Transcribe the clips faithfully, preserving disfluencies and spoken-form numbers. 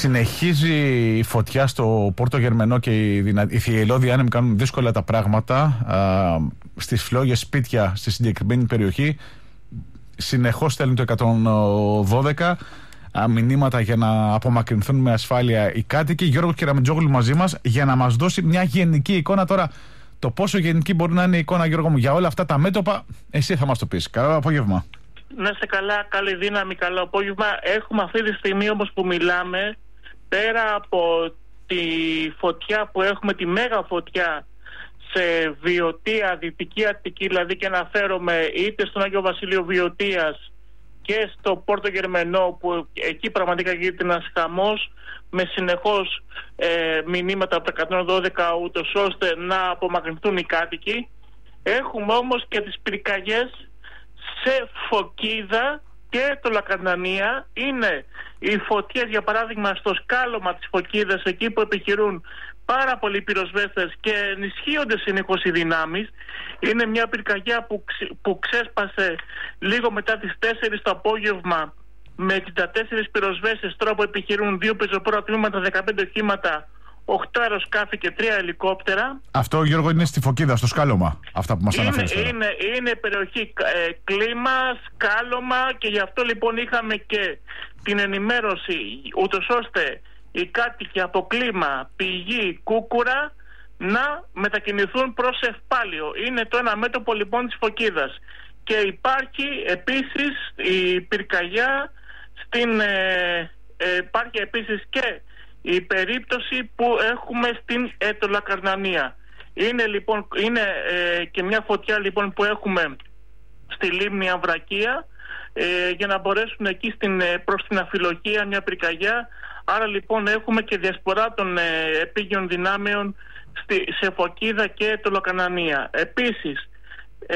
Συνεχίζει η φωτιά στο Πόρτο Γερμενό και οι, δυνα... οι θηελώδοι άνεμοι κάνουν δύσκολα τα πράγματα α, στις φλόγες σπίτια στη συγκεκριμένη περιοχή. Συνεχώς στέλνουν το εκατόν δώδεκα α, μηνύματα για να απομακρυνθούν με ασφάλεια οι κάτοικοι. Γιώργος Κεραμετζόγλου μαζί μας για να μας δώσει μια γενική εικόνα. Τώρα το πόσο γενική μπορεί να είναι η εικόνα, Γιώργο μου, για όλα αυτά τα μέτωπα, εσύ θα μας το πεις. Καλό απόγευμα. Να είστε καλά, καλή δύναμη, καλό απόγευμα. Έχουμε αυτή τη στιγμή όμως που μιλάμε, πέρα από τη φωτιά που έχουμε, τη μέγα φωτιά σε Βιωτία, Δυτική Αττική, δηλαδή, και αναφέρομαι είτε στον Άγιο Βασίλειο Βιωτίας και στο Πόρτο Γερμενό, που εκεί πραγματικά γίνεται ένας χαμός με συνεχώς ε, μηνύματα από το εκατόν δώδεκα, ούτως ώστε να απομακρυνθούν οι κάτοικοι. Έχουμε όμως και τις πυρκαγιές σε Φωκίδα και το Λακαρνανία. Είναι οι φωτιές, για παράδειγμα, στο σκάλωμα της Φωκίδας, εκεί που επιχειρούν πάρα πολλοί πυροσβέστες και ενισχύονται συνεχώς οι δυνάμεις. Είναι μια πυρκαγιά που, ξε, που ξέσπασε λίγο μετά τις τέσσερις το απόγευμα με εξήντα τέσσερις πυροσβέστες. Τώρα που επιχειρούν δύο πεζοπόρα τμήματα, δεκαπέντε οχήματα, οκτώ αεροσκάφη και τρία ελικόπτερα. Αυτό, Γιώργο, είναι στη Φωκίδα, στο σκάλωμα, αυτά που μας αναφέρεις τώρα. Είναι, είναι περιοχή ε, κλίμα, σκάλωμα, και γι' αυτό λοιπόν είχαμε και την ενημέρωση, ούτως ώστε οι κάτοικοι από κλίμα, πηγή, κούκουρα να μετακινηθούν προς Ευπάλιο. Είναι το ένα μέτωπο λοιπόν της Φωκίδας. Και υπάρχει επίσης η πυρκαγιά στην, ε, ε, υπάρχει επίσης και η περίπτωση που έχουμε στην Ετωλακαρνανία. Είναι λοιπόν είναι, ε, και μια φωτιά λοιπόν που έχουμε στη λίμνη Αμβρακία, ε, για να μπορέσουν εκεί στην, προς την Αφιλοχία μια πυρκαγιά. Άρα λοιπόν έχουμε και διασπορά των ε, επίγειων δυνάμεων στη, σε Φωκίδα και Ετωλακαρνανία. Επίσης ε,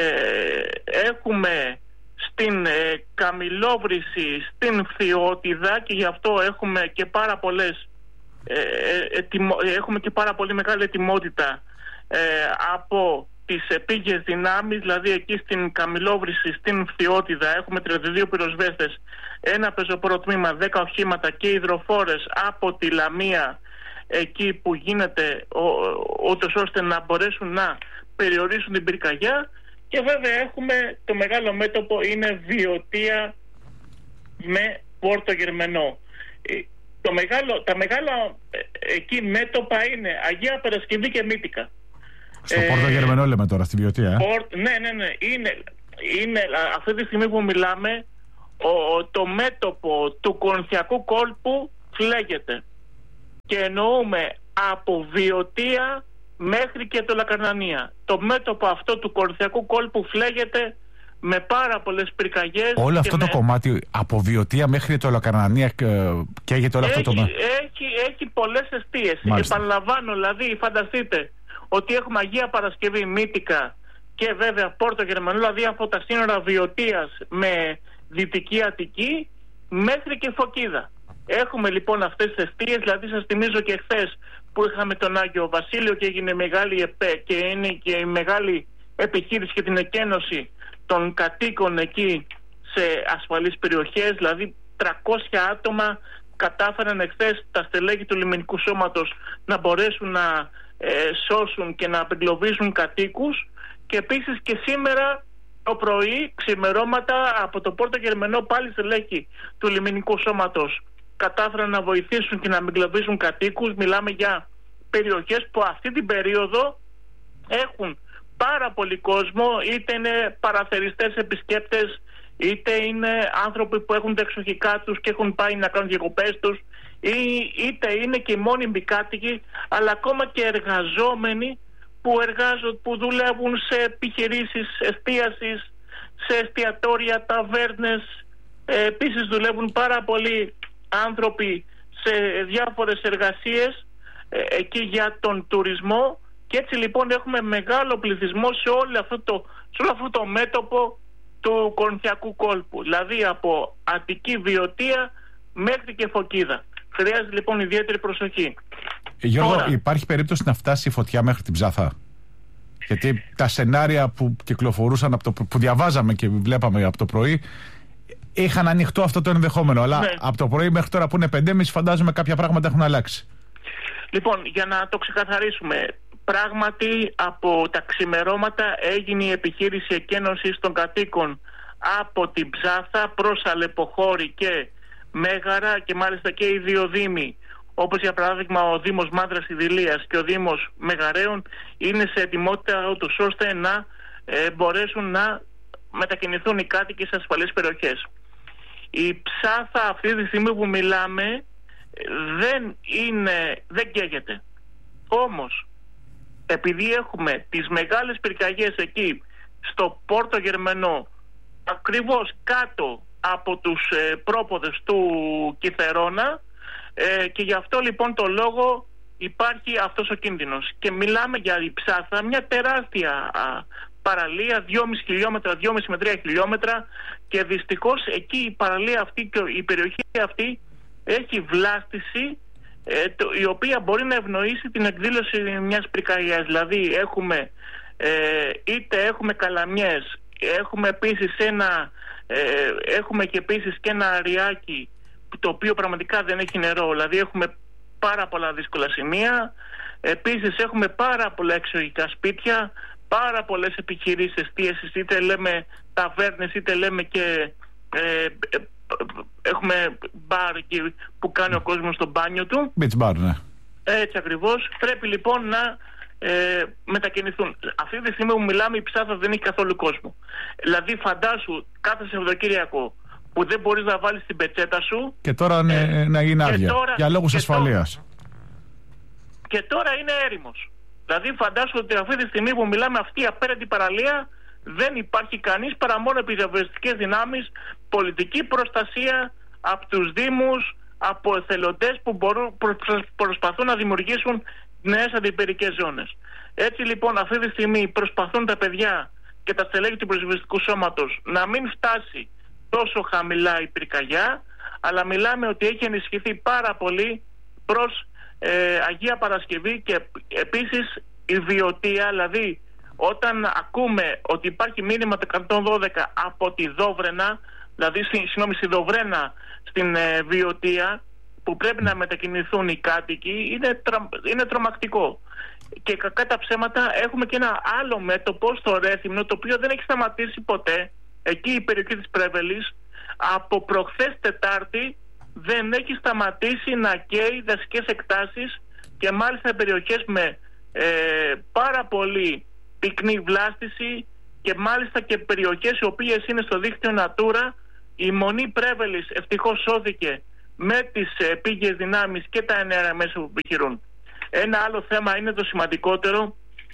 έχουμε στην ε, Καμιλόβρηση, στην Φθιώτιδα, και γι' αυτό έχουμε και πάρα πολλές ε, ετοιμο, έχουμε και πάρα πολύ μεγάλη ετοιμότητα ε, από τις επίγειες δυνάμεις. Δηλαδή εκεί στην Καμιλόβρηση, στην Φθιώτιδα έχουμε τριάντα δύο πυροσβέστες, ένα πεζοπόρο τμήμα, δέκα οχήματα και υδροφόρες από τη Λαμία, εκεί που γίνεται ούτως ώστε να μπορέσουν να περιορίσουν την πυρκαγιά. Και βέβαια έχουμε το μεγάλο μέτωπο, είναι Βιωτία με Πόρτο Γερμενό. Το μεγάλο, τα μεγάλα εκεί μέτωπα είναι Αγία Παρασκευή και Μύτικα. Στο ε, Πόρτο Γερμενό λέμε τώρα, στη Βιωτία. Ε? Πόρ, ναι, ναι, ναι. Είναι, είναι αυτή τη στιγμή που μιλάμε, ο, το μέτωπο του Κορινθιακού κόλπου φλέγεται. Και εννοούμε από Βιωτία μέχρι και το Λακαρνανία. Το μέτωπο αυτό του Κορινθιακού κόλπου φλέγεται με πάρα πολλές πυρκαγιές. Όλο αυτό με... το κομμάτι από Βιωτία μέχρι το Λακαρνανία καίγεται όλο έχει, αυτό το... Έχει, έχει πολλές εστίες. Επαναλαμβάνω, δηλαδή φανταστείτε ότι έχουμε Αγία Παρασκευή, Μύτικα και βέβαια Πόρτο Γερμανό, δηλαδή από τα σύνορα Βιωτίας με Δυτική Αττική μέχρι και Φωκίδα. Έχουμε λοιπόν αυτές τις εστίες. Δηλαδή σας θυμίζω και χθες που είχαμε τον Άγιο Βασίλειο και έγινε μεγάλη ΕΠΕ και είναι και η μεγάλη επιχείρηση και την εκένωση των κατοίκων εκεί σε ασφαλείς περιοχές. Δηλαδή τριακόσια άτομα κατάφεραν εχθές τα στελέχη του λιμενικού σώματος να μπορέσουν να ε, σώσουν και να απεγκλωβίσουν κατοίκους. Και επίσης και σήμερα το πρωί, ξημερώματα, από το Πόρτο Γερμενό πάλι στελέχη του λιμενικού σώματος κατάφεραν να βοηθήσουν και να απεγκλωβίσουν κατοίκους. Μιλάμε για περιοχές που αυτή την περίοδο έχουν πάρα πολύ κόσμο, είτε είναι παραθεριστές επισκέπτες, είτε είναι άνθρωποι που έχουν τα εξοχικά τους και έχουν πάει να κάνουν διακοπές τους, ή, είτε είναι και μόνιμοι κάτοικοι, αλλά ακόμα και εργαζόμενοι που εργάζονται, που δουλεύουν σε επιχειρήσεις εστίασης, σε εστιατόρια, ταβέρνες. Ε, επίσης δουλεύουν πάρα πολλοί άνθρωποι σε διάφορες εργασίες ε, εκεί για τον τουρισμό. Και έτσι λοιπόν έχουμε μεγάλο πληθυσμό σε όλο αυτό το, σε όλο αυτό το μέτωπο του Κορινθιακού κόλπου, δηλαδή από Αττική, Βιωτία μέχρι και Φωκίδα. Χρειάζεται λοιπόν ιδιαίτερη προσοχή. Γιώργο, Τώρα, υπάρχει περίπτωση να φτάσει η φωτιά μέχρι την Ψάθα? Γιατί τα σενάρια που κυκλοφορούσαν, από το, που διαβάζαμε και βλέπαμε από το πρωί, είχαν ανοιχτό αυτό το ενδεχόμενο. Αλλά ναι. από το πρωί μέχρι τώρα που είναι πέντε και μισή, φαντάζομαι κάποια πράγματα έχουν αλλάξει. Λοιπόν, για να το ξεκαθαρίσουμε, πράγματι από τα ξημερώματα έγινε η επιχείρηση εκένωσης των κατοίκων από την Ψάθα προς Αλεποχώρη και Μέγαρα, και μάλιστα και οι δύο δήμοι, όπως για παράδειγμα ο Δήμος Μάντρας Ιδηλίας και ο Δήμος Μεγαρέων, είναι σε ετοιμότητα ούτως ώστε να ε, μπορέσουν να μετακινηθούν οι κάτοικοι σε ασφαλείς περιοχές. Η Ψάθα αυτή τη στιγμή που μιλάμε δεν είναι, δεν καίγεται. Όμως επειδή έχουμε τις μεγάλες πυρκαγιές εκεί στο Πόρτο Γερμενό, ακριβώς κάτω από τους ε, πρόποδες του Κιθερώνα, ε, και γι' αυτό λοιπόν το λόγο υπάρχει αυτός ο κίνδυνος. Και μιλάμε για η Ψάθα, μια τεράστια α, παραλία, δυόμισι χιλιόμετρα, δυόμισι με τρία χιλιόμετρα, και δυστυχώς εκεί η παραλία αυτή και η περιοχή αυτή έχει βλάστηση ε, το, η οποία μπορεί να ευνοήσει την εκδήλωση μιας πυρκαγιάς. Δηλαδή έχουμε ε, είτε έχουμε καλαμιές, έχουμε επίσης ένα ε, έχουμε και επίσης και ένα αριάκι το οποίο πραγματικά δεν έχει νερό, δηλαδή έχουμε πάρα πολλά δύσκολα σημεία. Επίσης έχουμε πάρα πολλά εξωγικά σπίτια, πάρα πολλές επιχειρήσεις εστίασης, είτε λέμε ταβέρνες είτε λέμε και ε, ε, έχουμε μπαρ που κάνει ο κόσμος στο μπάνιο του. Beach bar, ναι. Έτσι ακριβώς. Πρέπει λοιπόν να ε, μετακινηθούν. Αυτή τη στιγμή που μιλάμε η Ψάθα δεν έχει καθόλου κόσμο. Δηλαδή φαντάσου κάθε Σαββατοκύριακο που δεν μπορείς να βάλεις την πετσέτα σου. Και τώρα ναι, ε, να γίνει άδεια τώρα, για λόγους και ασφαλείας. Τώρα, και τώρα είναι έρημος. Δηλαδή φαντάσου ότι αυτή τη στιγμή που μιλάμε αυτή η απέραντη παραλία δεν υπάρχει κανείς παρά μόνο πυροσβεστικές δυνάμεις, πολιτική προστασία από τους δήμους, από εθελοντές που μπορούν, προ, προσπαθούν να δημιουργήσουν νέες αντιπυρικές ζώνες. Έτσι λοιπόν αυτή τη στιγμή προσπαθούν τα παιδιά και τα στελέχη του πυροσβεστικού σώματος να μην φτάσει τόσο χαμηλά η πυρκαγιά, αλλά μιλάμε ότι έχει ενισχυθεί πάρα πολύ προς ε, Αγία Παρασκευή, και επίσης η Βιωτία, δηλαδή όταν ακούμε ότι υπάρχει μήνυμα εκατόν δώδεκα από τη Δόβρενα, δηλαδή συγγνώμη, στη Δοβρένα στην ε, Βιωτία, που πρέπει να μετακινηθούν οι κάτοικοι, είναι, τρα, είναι τρομακτικό. Και κακά τα ψέματα έχουμε και ένα άλλο μέτωπο στο Ρέθυμνο, το οποίο δεν έχει σταματήσει ποτέ, εκεί η περιοχή της Πρέβελης, από προχθές Τετάρτη δεν έχει σταματήσει να καίει δασικές εκτάσεις, και μάλιστα περιοχές με ε, πάρα πολύ πυκνή βλάστηση, και μάλιστα και περιοχές οι οποίες είναι στο δίκτυο Natura. Η Μονή Πρέβελης ευτυχώς σώθηκε με τις ε, πήγες δυνάμεις και τα ενέργεια μέσα που επιχειρούν. Ένα άλλο θέμα είναι το σημαντικότερο,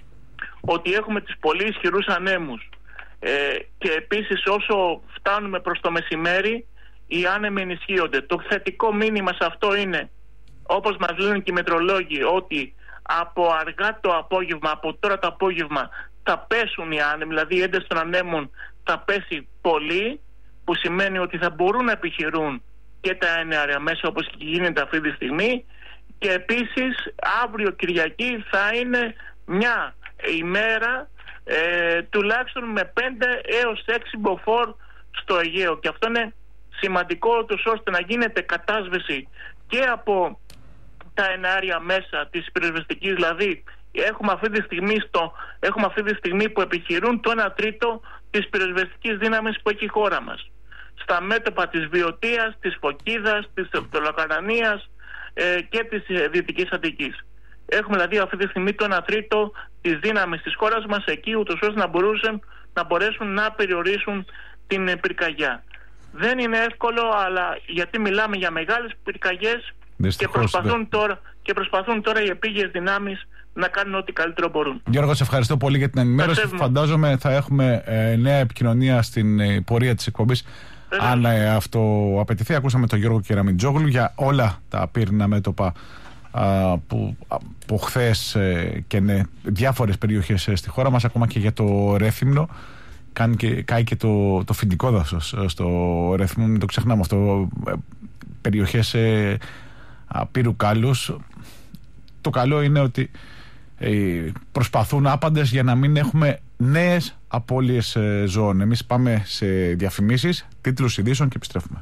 ότι έχουμε τις πολύ ισχυρούς ανέμους, ε, και επίσης όσο φτάνουμε προς το μεσημέρι οι άνεμοι ενισχύονται. Το θετικό μήνυμα σε αυτό είναι, όπως μας λένε και οι μετρολόγοι, ότι από αργά το απόγευμα, από τώρα το απόγευμα θα πέσουν οι άνεμοι, δηλαδή η ένταση των ανέμων θα πέσει πολύ, που σημαίνει ότι θα μπορούν να επιχειρούν και τα ενέργεια μέσα όπως και γίνεται αυτή τη στιγμή. Και επίσης αύριο Κυριακή θα είναι μια ημέρα ε, τουλάχιστον με πέντε έως έξι μποφόρ στο Αιγαίο, και αυτό είναι σημαντικό τους ώστε να γίνεται κατάσβεση και από τα εναέρια μέσα της πυροσβεστικής. Δηλαδή έχουμε αυτή τη στιγμή, στο, έχουμε αυτή τη στιγμή που επιχειρούν το ένα τρίτο της πυροσβεστικής δύναμης που έχει η χώρα μας, στα μέτωπα της Βιωτίας, της Φωκίδας, της Πτολοκαρανίας ε, και της ε, Δυτικής Αττικής. Έχουμε δηλαδή αυτή τη στιγμή το ένα τρίτο της δύναμης της χώρας μας εκεί, ούτως ώστε να, μπορούσαν, να μπορέσουν να περιορίσουν την ε, πυρκαγιά. Δεν είναι εύκολο, αλλά γιατί μιλάμε για μεγάλες πυρκαγιές και προσπαθούν, τώρα, και προσπαθούν τώρα οι επίγειες δυνάμεις να κάνουν ό,τι καλύτερο μπορούν. Γιώργο, σε ευχαριστώ πολύ για την ενημέρωση. Φαντάζομαι θα έχουμε ε, νέα επικοινωνία στην ε, πορεία της εκπομπής. Αν ε, αυτό απαιτηθεί. Ακούσαμε τον Γιώργο Κεραμιτζόγλου για όλα τα πύρνα μέτωπα α, που από χθες ε, και ναι, διάφορες περιοχές ε, στη χώρα μας, ακόμα και για το Ρέθυμνο. Κάνει και, κάει και το, το φοιτικό δάσος στο Ρέθυμνο, μην το ξεχνάμε αυτό. Ε, περιοχές ε, πύρου κάλους. Το καλό είναι ότι ε, προσπαθούν άπαντες για να μην έχουμε νέες απώλειες ζώων. Εμείς πάμε σε διαφημίσεις, τίτλους ειδήσεων και επιστρέφουμε.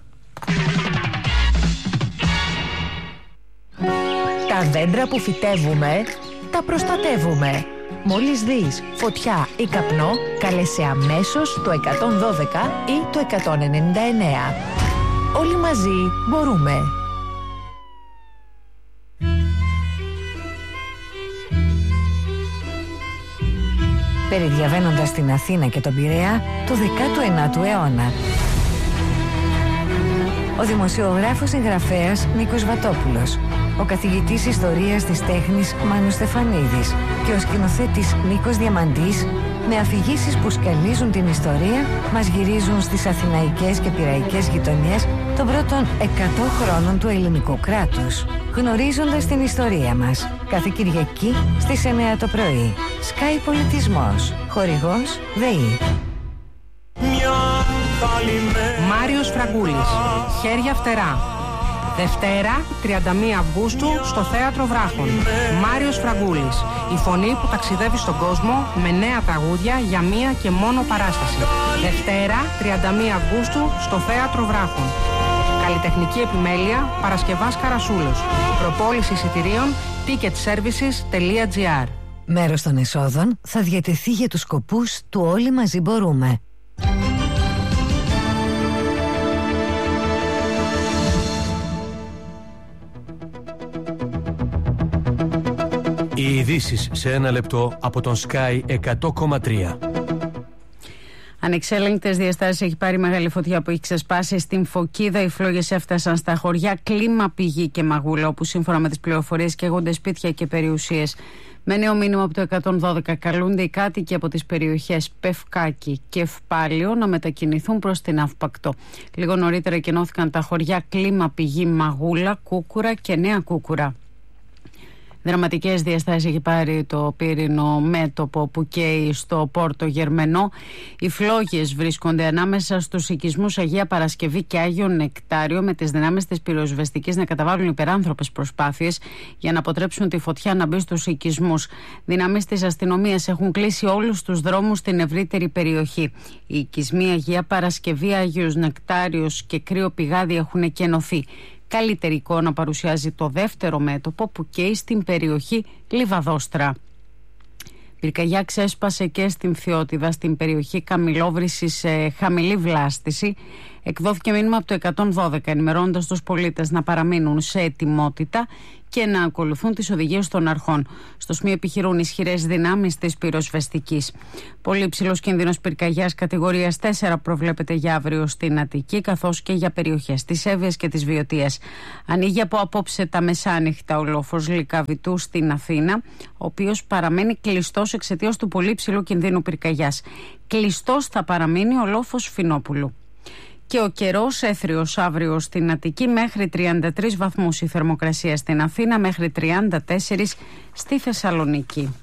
Τα δέντρα που φυτεύουμε, τα προστατεύουμε. Μόλις δεις φωτιά ή καπνό, κάλεσε αμέσως το εκατόν δώδεκα ή το εκατόν ενενήντα εννέα. Όλοι μαζί μπορούμε. Περιδιαβαίνοντας την Αθήνα και τον Πειραιά του δέκατου ενάτου αιώνα. Ο δημοσιογράφος συγγραφέας Νίκος Βατόπουλος, ο καθηγητής ιστορίας της τέχνης Μάνος Στεφανίδης και ο σκηνοθέτης Νίκος Διαμαντής, με αφηγήσεις που σκαλίζουν την ιστορία, μας γυρίζουν στις αθηναϊκές και πειραϊκές γειτονιές των πρώτων εκατό χρόνων του ελληνικού κράτους, γνωρίζοντας την ιστορία μας. Κάθε Κυριακή στις εννέα το πρωί. Sky Πολιτισμός. Χορηγός ΔΕΗ. Μάριος Φραγκούλης. Χέρια φτερά. Δευτέρα, τριάντα μία Αυγούστου, στο Θέατρο Βράχων. Μάριος Φραγκούλης. Η φωνή που ταξιδεύει στον κόσμο με νέα τραγούδια για μία και μόνο παράσταση. Δευτέρα, τριάντα μία Αυγούστου, στο Θέατρο Βράχων. Καλλιτεχνική επιμέλεια, Παρασκευάς Καρασούλος. Προπόληση εισιτηρίων, ticket services τελεία τζι άρ. Μέρος των εσόδων θα διατεθεί για τους σκοπούς του Όλοι Μαζί Μπορούμε. Οι ειδήσεις σε ένα λεπτό από τον Sky εκατό κόμμα τρία. Ανεξέλεγκτες διαστάσεις έχει πάρει μεγάλη φωτιά που έχει ξεσπάσει στην Φωκίδα. Οι φλόγες έφτασαν στα χωριά Κλίμα, Πηγή και Μαγούλα, όπου σύμφωνα με τις πληροφορίες καίγονται σπίτια και περιουσίες. Με νέο μήνυμα από το εκατόν δώδεκα καλούνται οι κάτοικοι από τις περιοχές Πευκάκη και Ευπάλιο να μετακινηθούν προς την Αυπακτό. Λίγο νωρίτερα κενώθηκαν τα χωριά Κλίμα, Πηγή, Μαγούλα, Κούκουρα και Νέα Κούκουρα. Δραματικές διαστάσεις έχει πάρει το πύρινο μέτωπο που καίει στο Πόρτο Γερμενό. Οι φλόγες βρίσκονται ανάμεσα στους οικισμούς Αγία Παρασκευή και Άγιο Νεκτάριο, με τις δυνάμεις της πυροσβεστικής να καταβάλουν υπεράνθρωπες προσπάθειες για να αποτρέψουν τη φωτιά να μπει στους οικισμούς. Δυνάμεις της αστυνομίας έχουν κλείσει όλους τους δρόμους στην ευρύτερη περιοχή. Οι οικισμοί Αγία Παρασκευή, Άγιος Νεκτάριος και Κρύο Πηγάδι έχουν κενωθεί. Καλύτερη εικόνα παρουσιάζει το δεύτερο μέτωπο που καίει στην περιοχή Λιβαδόστρα. Πυρκαγιά ξέσπασε και στην Φθιώτιδα, στην περιοχή Καμιλόβρηση, σε χαμηλή βλάστηση. Εκδόθηκε μήνυμα από το εκατόν δώδεκα ενημερώνοντας τους πολίτες να παραμείνουν σε ετοιμότητα και να ακολουθούν τις οδηγίες των αρχών. Στο σημείο επιχειρούν ισχυρές δυνάμεις της πυροσβεστικής. Πολύ υψηλός κίνδυνος πυρκαγιάς κατηγορίας τέσσερα προβλέπεται για αύριο στην Αττική, καθώς και για περιοχές της Εύβοιας και της Βιωτίας. Ανοίγει από απόψε τα μεσάνυχτα ο λόφος Λυκαβητού στην Αθήνα, ο οποίος παραμένει κλειστός εξαιτίας του πολύ υψηλού κινδύνου πυρκαγιάς. Κλειστός θα παραμείνει ο λόφος Φινόπουλου. Και ο καιρός έθριος αύριο στην Αττική, μέχρι τριάντα τρεις βαθμούς η θερμοκρασία στην Αθήνα, μέχρι τριάντα τέσσερα στη Θεσσαλονίκη.